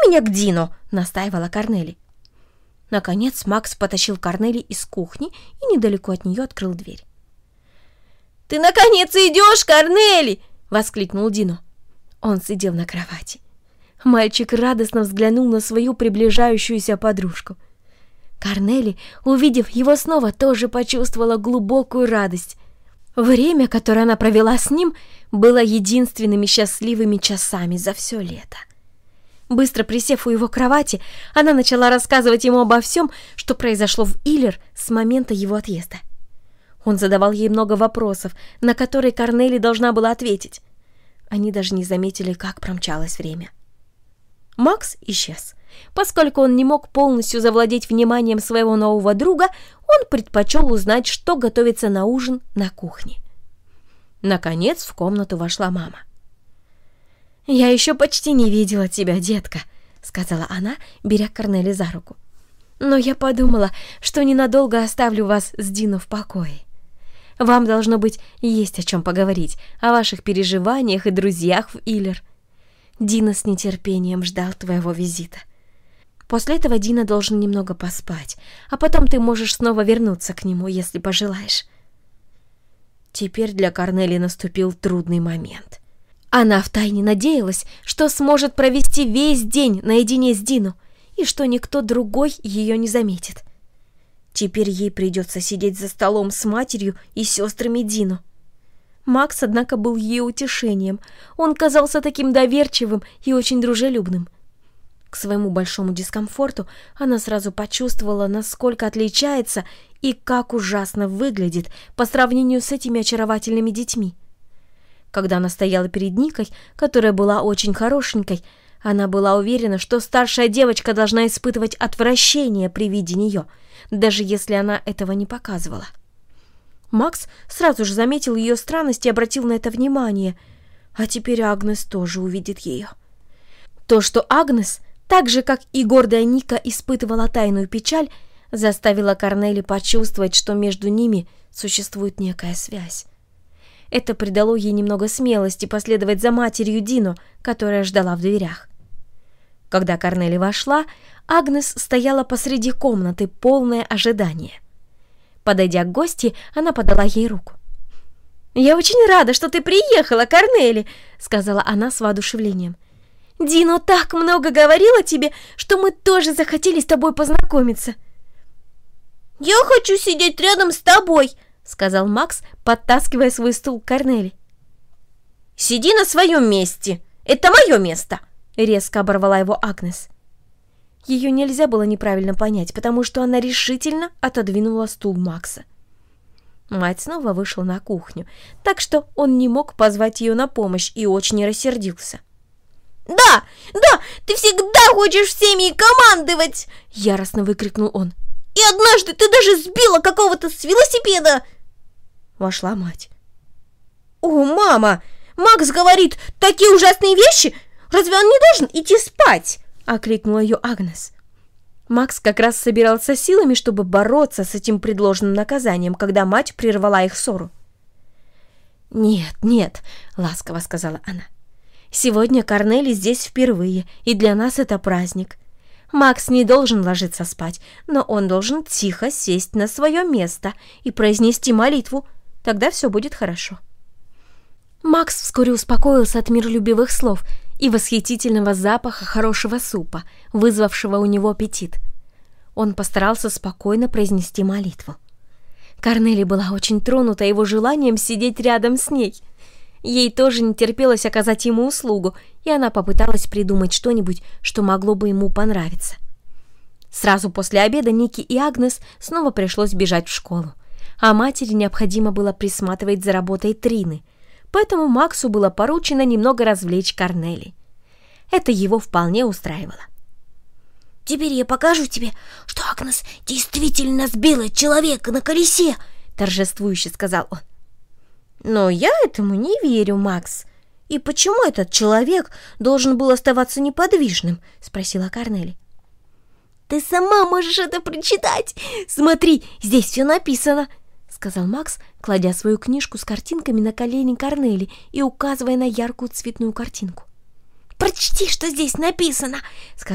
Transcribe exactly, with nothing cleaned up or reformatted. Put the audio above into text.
меня к Дину!» — настаивала Корнели. Наконец Макс потащил Корнели из кухни и недалеко от нее открыл дверь. «Ты наконец идешь, Корнели!» — воскликнул Дино. Он сидел на кровати. Мальчик радостно взглянул на свою приближающуюся подружку. Корнели, увидев его снова, тоже почувствовала глубокую радость. Время, которое она провела с ним, было единственными счастливыми часами за все лето. Быстро присев у его кровати, она начала рассказывать ему обо всем, что произошло в Иллер с момента его отъезда. Он задавал ей много вопросов, на которые Корнели должна была ответить. Они даже не заметили, как промчалось время. Макс исчез. Поскольку он не мог полностью завладеть вниманием своего нового друга, он предпочел узнать, что готовится на ужин на кухне. Наконец в комнату вошла мама. «Я еще почти не видела тебя, детка», — сказала она, беря Корнели за руку. «Но я подумала, что ненадолго оставлю вас с Дино в покое. Вам, должно быть, есть о чем поговорить, о ваших переживаниях и друзьях в Иллер. Дино с нетерпением ждал твоего визита. После этого Дино должен немного поспать, а потом ты можешь снова вернуться к нему, если пожелаешь». Теперь для Корнели наступил трудный момент. Она втайне надеялась, что сможет провести весь день наедине с Дино, и что никто другой ее не заметит. Теперь ей придется сидеть за столом с матерью и сестрами Дино. Макс, однако, был ее утешением. Он казался таким доверчивым и очень дружелюбным. К своему большому дискомфорту она сразу почувствовала, насколько отличается и как ужасно выглядит по сравнению с этими очаровательными детьми. Когда она стояла перед Никой, которая была очень хорошенькой, она была уверена, что старшая девочка должна испытывать отвращение при виде нее, даже если она этого не показывала. Макс сразу же заметил ее странность и обратил на это внимание, а теперь Агнес тоже увидит ее. То, что Агнес, так же, как и гордая Ника, испытывала тайную печаль, заставило Корнели почувствовать, что между ними существует некая связь. Это придало ей немного смелости последовать за матерью Дино, которая ждала в дверях. Когда Корнели вошла, Агнес стояла посреди комнаты, полное ожидание. Подойдя к гости, она подала ей руку. «Я очень рада, что ты приехала, Корнели», — сказала она с воодушевлением. «Дино так много говорил о тебе, что мы тоже захотели с тобой познакомиться». «Я хочу сидеть рядом с тобой», — сказал Макс, подтаскивая свой стул к Корнели. «Сиди на своем месте. Это мое место», — резко оборвала его Агнес. Ее нельзя было неправильно понять, потому что она решительно отодвинула стул Макса. Мать снова вышла на кухню, так что он не мог позвать ее на помощь и очень рассердился. «Да, да, ты всегда хочешь всеми командовать!» — яростно выкрикнул он. «И однажды ты даже сбила какого-то с велосипеда!» Вошла мать. «О, мама! Макс говорит такие ужасные вещи! Разве он не должен идти спать?» — окликнула ее Агнес. Макс как раз собирался силами, чтобы бороться с этим предложенным наказанием, когда мать прервала их ссору. «Нет, нет», — ласково сказала она. «Сегодня Корнели здесь впервые, и для нас это праздник. Макс не должен ложиться спать, но он должен тихо сесть на свое место и произнести молитву. Тогда все будет хорошо». Макс вскоре успокоился от миролюбивых слов и восхитительного запаха хорошего супа, вызвавшего у него аппетит. Он постарался спокойно произнести молитву. Корнели была очень тронута его желанием сидеть рядом с ней. Ей тоже не терпелось оказать ему услугу, и она попыталась придумать что-нибудь, что могло бы ему понравиться. Сразу после обеда Нике и Агнес снова пришлось бежать в школу, а матери необходимо было присматривать за работой Трины, поэтому Максу было поручено немного развлечь Корнели. Это его вполне устраивало. «Теперь я покажу тебе, что Агнес действительно сбила человека на колесе», — торжествующе сказал он. «Но я этому не верю, Макс. И почему этот человек должен был оставаться неподвижным?» — спросила Корнели. «Ты сама можешь это прочитать. Смотри, здесь все написано», — сказал Макс, кладя свою книжку с картинками на колени Корнели и указывая на яркую цветную картинку. «Прочти, что здесь написано», — сказал